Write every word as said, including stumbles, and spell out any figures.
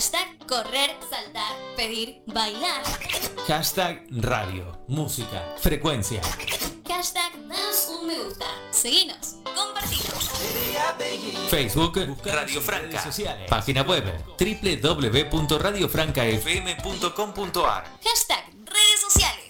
Hashtag correr, saltar, pedir, bailar. Hashtag radio, música, frecuencia. Hashtag danos un me gusta. Seguinos, compartinos. Facebook, Buscanos Radio en Franca. redes sociales. Página web, doble u doble u doble u punto radio franca f m punto com punto a r. Hashtag redes sociales.